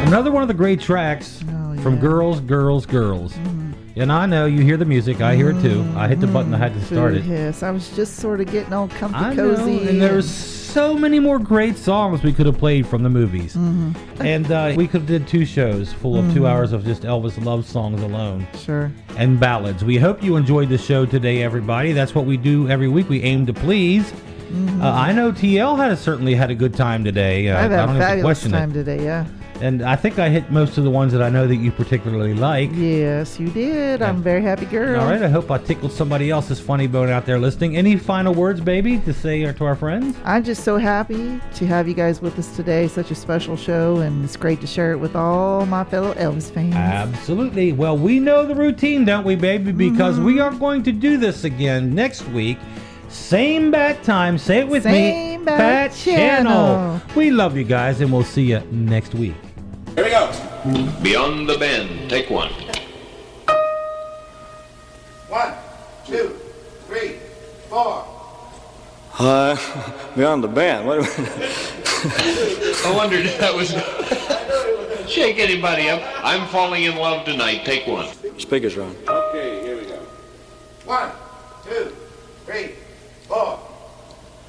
Another one of the great tracks from Girls, Girls, Girls. And I know you hear the music. I hear it too. I hit the button. I had to start it. Yes, I was just sort of getting all comfy, I cozy. know, and there's so many more great songs we could have played from the movies. And we could have did 2 shows full of 2 hours of just Elvis love songs alone. Sure. And ballads. We hope you enjoyed the show today, everybody. That's what we do every week. We aim to please. I know TL certainly had a good time today. I've had I don't a have to fabulous question time it. today, yeah. And I think I hit most of the ones that I know that you particularly like. Yes, you did. I'm a very happy girl. All right, I hope I tickled somebody else's funny bone out there listening. Any final words, baby, to say to our friends? I'm just so happy to have you guys with us today. Such a special show, and it's great to share it with all my fellow Elvis fans. Absolutely. Well, we know the routine, don't we, baby? Because we are going to do this again next week. Same bat time. Say it with me. Same bat channel. We love you guys, and we'll see you next week. Here we go. Beyond the Bend, take 1. 1, 2, 3, 4. Beyond the Band. What? I wondered if that was... Shake anybody up. I'm falling in love tonight, take 1. Speakers are on. Okay, here we go. 1, 2, 3, 4.